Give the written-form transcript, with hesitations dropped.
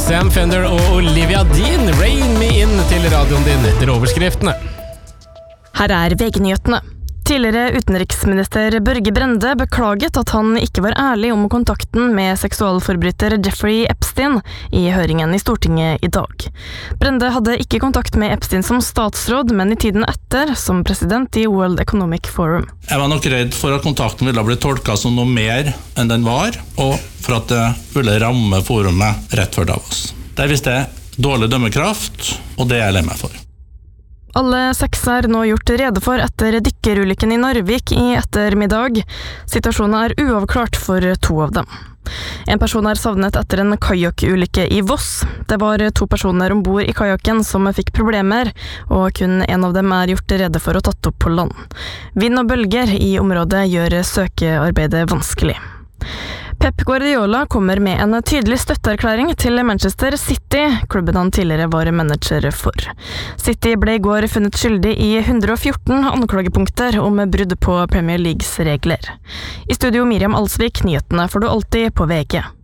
Sam Fender og Olivia Dean, Rain Me In til radioen din etter overskriftene. Her er VG-nyhetene. Tidligere utenriksminister Børge Brende beklaget at han ikke var ærlig om kontakten med seksualforbryter Jeffrey Epstein i høringen i Stortinget i dag. Brende hadde ikke kontakt med Epstein som statsråd, men i tiden etter som president i World Economic Forum. Jeg var nok redd for at kontakten ville bli tolket som noe mer enn den var, og for at det ville ramme forumet rett før Davos. Der viste jeg dårlig dømmekraft, og det er jeg lei meg for. Alle 6 er nå gjort rede for etter dykkerulykken i Narvik i ettermiddag. Situasjonen er uavklart for 2 av dem. En person er savnet etter en kajakkulykke i Voss. Det var 2 personer ombord i kajakken som fikk problemer, og kun en av dem er gjort rede for å tatt opp på land. Vind og bølger i området gjør søkearbeidet vanskelig. Pep Guardiola kommer med en tydelig støtteerklæring til Manchester City, klubben han tidligere var manager for. City ble i går funnet skyldig i 114 anklagepunkter om brudd på Premier Leagues regler. I studio Miriam Alsvik, nyhetene får du alltid på VG.